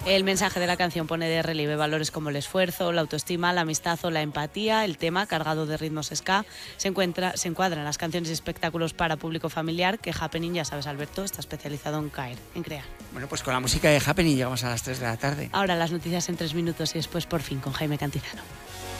El mensaje de la canción pone de relieve valores como el esfuerzo, la autoestima, la amistad o la empatía. El tema, cargado de ritmos ska, se encuadra en las canciones y espectáculos para público familiar que Happening, ya sabes, Alberto, está especializado en crear. Bueno, pues con la música de Happening llegamos a las 3 de la tarde. Ahora las noticias en 3 minutos y después por fin con Jaime Cantizano.